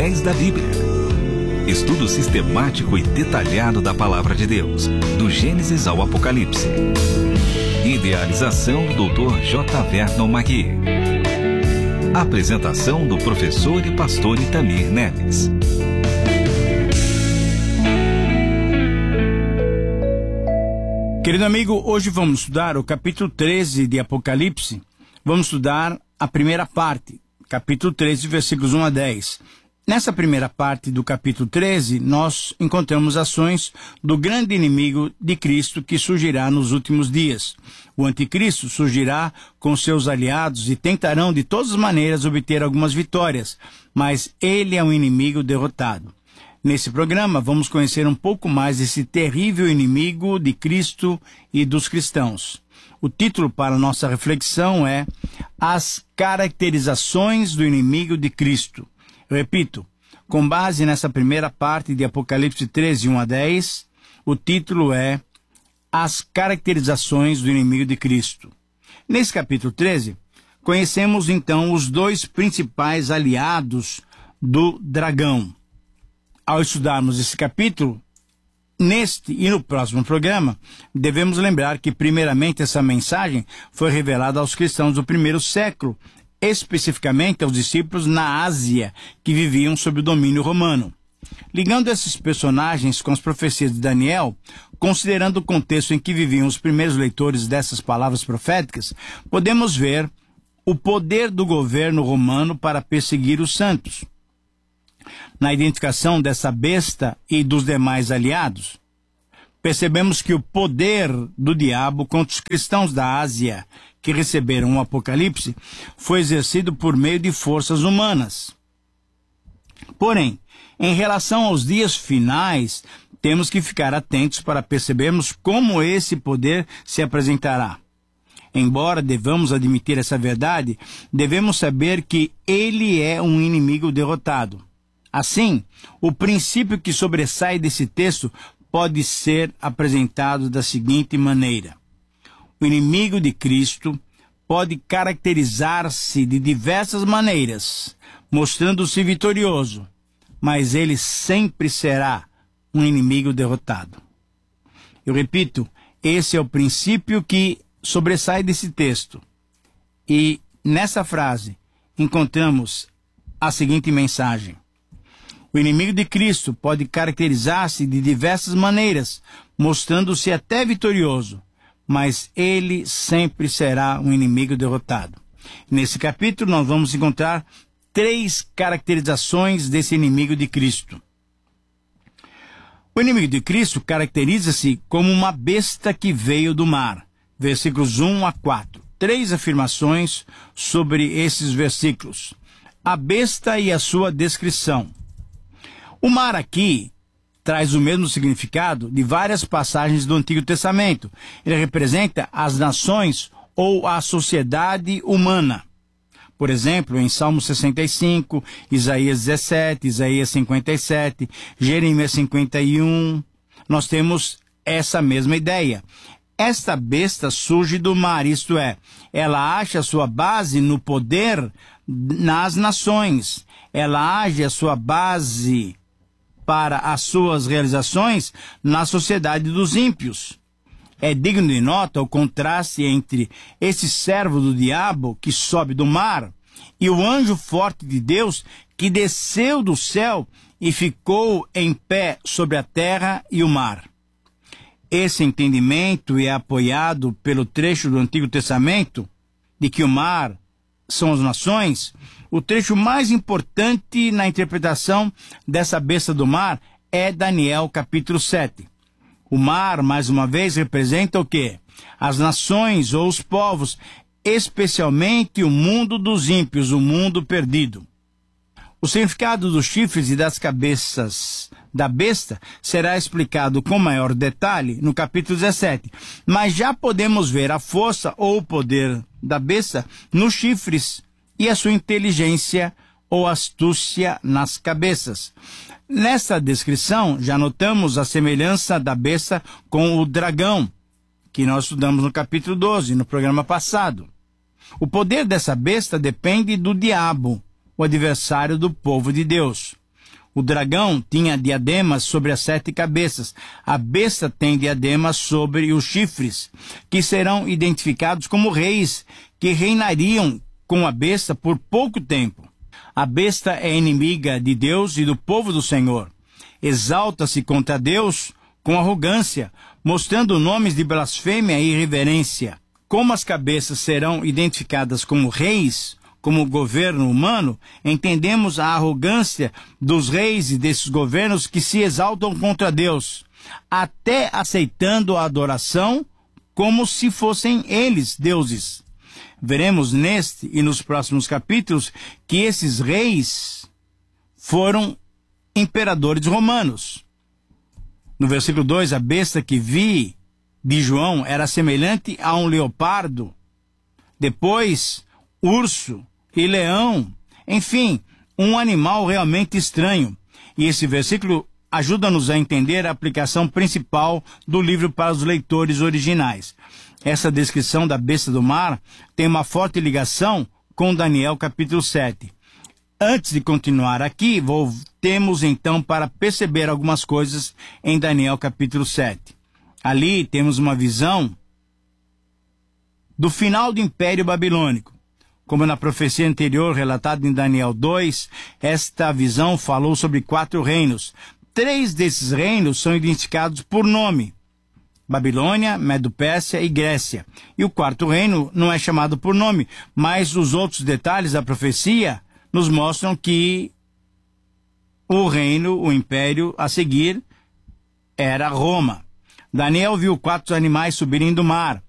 10 da Bíblia. Estudo sistemático e detalhado da Palavra de Deus, do Gênesis ao Apocalipse. Idealização Dr. J. Vernon Magui. Apresentação do professor e pastor Itamir Neves. Querido amigo, hoje vamos estudar o capítulo 13 de Apocalipse. Vamos estudar a primeira parte, capítulo 13, versículos 1 a 10. Nessa primeira parte do capítulo 13, nós encontramos ações do grande inimigo de Cristo que surgirá nos últimos dias. O anticristo surgirá com seus aliados e tentarão de todas as maneiras obter algumas vitórias, mas ele é um inimigo derrotado. Nesse programa, vamos conhecer um pouco mais desse terrível inimigo de Cristo e dos cristãos. O título para nossa reflexão é As Caracterizações do Inimigo de Cristo. Eu repito, com base nessa primeira parte de Apocalipse 13, 1 a 10, o título é As Caracterizações do Inimigo de Cristo. Nesse capítulo 13, conhecemos então os dois principais aliados do dragão. Ao estudarmos esse capítulo, neste e no próximo programa, devemos lembrar que, primeiramente, essa mensagem foi revelada aos cristãos do primeiro século, especificamente aos discípulos na Ásia, que viviam sob o domínio romano. Ligando esses personagens com as profecias de Daniel, considerando o contexto em que viviam os primeiros leitores dessas palavras proféticas, podemos ver o poder do governo romano para perseguir os santos. Na identificação dessa besta e dos demais aliados, percebemos que o poder do diabo contra os cristãos da Ásia que receberam o Apocalipse foi exercido por meio de forças humanas. Porém, em relação aos dias finais, temos que ficar atentos para percebermos como esse poder se apresentará. Embora devamos admitir essa verdade, devemos saber que ele é um inimigo derrotado. Assim, o princípio que sobressai desse texto pode ser apresentado da seguinte maneira. O inimigo de Cristo pode caracterizar-se de diversas maneiras, mostrando-se vitorioso, mas ele sempre será um inimigo derrotado. Eu repito, esse é o princípio que sobressai desse texto. E nessa frase encontramos a seguinte mensagem. O inimigo de Cristo pode caracterizar-se de diversas maneiras, mostrando-se até vitorioso, mas ele sempre será um inimigo derrotado. Nesse capítulo, nós vamos encontrar 3 caracterizações desse inimigo de Cristo. O inimigo de Cristo caracteriza-se como uma besta que veio do mar. Versículos 1 a 4. 3 afirmações sobre esses versículos. A besta e a sua descrição. O mar aqui traz o mesmo significado de várias passagens do Antigo Testamento. Ele representa as nações ou a sociedade humana. Por exemplo, em Salmo 65, Isaías 17, Isaías 57, Jeremias 51, nós temos essa mesma ideia. Esta besta surge do mar, isto é, ela acha sua base no poder nas nações. Ela age a sua base para as suas realizações na sociedade dos ímpios. É digno de nota o contraste entre esse servo do diabo que sobe do mar e o anjo forte de Deus que desceu do céu e ficou em pé sobre a terra e o mar. Esse entendimento é apoiado pelo trecho do Antigo Testamento de que o mar são as nações. O trecho mais importante na interpretação dessa besta do mar é Daniel capítulo 7. O mar, mais uma vez, representa o quê? As nações ou os povos, especialmente o mundo dos ímpios, o mundo perdido. O significado dos chifres e das cabeças da besta será explicado com maior detalhe no capítulo 17, mas já podemos ver a força ou o poder da besta nos chifres e a sua inteligência ou astúcia nas cabeças. Nesta descrição, já notamos a semelhança da besta com o dragão, que nós estudamos no capítulo 12, no programa passado. O poder dessa besta depende do diabo, o adversário do povo de Deus. O dragão tinha diademas sobre as 7 cabeças. A besta tem diademas sobre os chifres, que serão identificados como reis, que reinariam com a besta por pouco tempo. A besta é inimiga de Deus e do povo do Senhor. Exalta-se contra Deus com arrogância, mostrando nomes de blasfêmia e irreverência. Como as cabeças serão identificadas como reis, como governo humano, entendemos a arrogância dos reis e desses governos que se exaltam contra Deus, até aceitando a adoração como se fossem eles deuses. Veremos neste e nos próximos capítulos que esses reis foram imperadores romanos. No versículo 2, a besta que vi de João era semelhante a um leopardo, depois urso e leão, enfim, um animal realmente estranho. E esse versículo ajuda-nos a entender a aplicação principal do livro para os leitores originais. Essa descrição da besta do mar tem uma forte ligação com Daniel capítulo 7. Antes de continuar aqui, voltemos então para perceber algumas coisas em Daniel capítulo 7. Ali temos uma visão do final do Império Babilônico. Como na profecia anterior relatada em Daniel 2, esta visão falou sobre 4 reinos. 3 desses reinos são identificados por nome: Babilônia, Medo-Pérsia e Grécia. E o 4º reino não é chamado por nome, mas os outros detalhes da profecia nos mostram que o império a seguir era Roma. Daniel viu 4 animais subirem do mar.